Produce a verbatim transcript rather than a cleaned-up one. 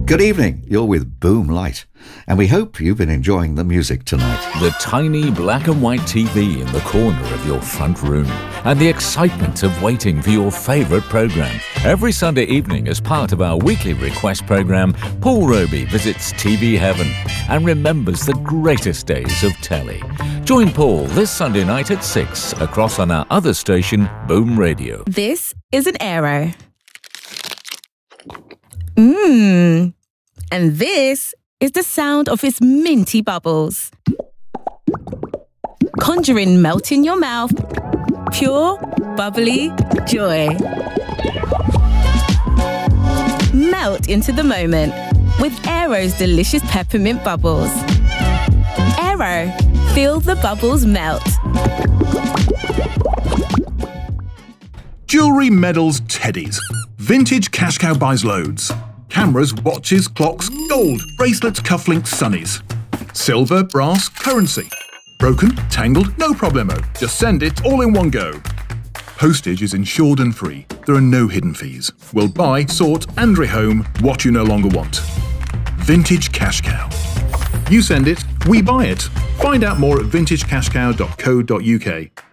Good evening, you're with Boom Light, and we hope you've been enjoying the music tonight. The tiny black and white T V in the corner of your front room, and the excitement of waiting for your favourite programme. Every Sunday evening, as part of our weekly request programme, Paul Roby visits T V Heaven and remembers the greatest days of telly. Join Paul this Sunday night at six, across on our other station, Boom Radio. This is an Aero. Mmm. And this is the sound of its minty bubbles. Conjuring melt in your mouth. Pure, bubbly joy. Melt into the moment with Aero's delicious peppermint bubbles. Aero, feel the bubbles melt. Jewellery, medals, teddies. Vintage Cash Cow buys loads. Cameras, watches, clocks, gold, bracelets, cufflinks, sunnies. Silver, brass, currency. Broken, tangled, no problemo. Just send it all in one go. Postage is insured and free. There are no hidden fees. We'll buy, sort and rehome what you no longer want. Vintage Cash Cow. You send it, we buy it. Find out more at vintage cash cow dot co dot U K.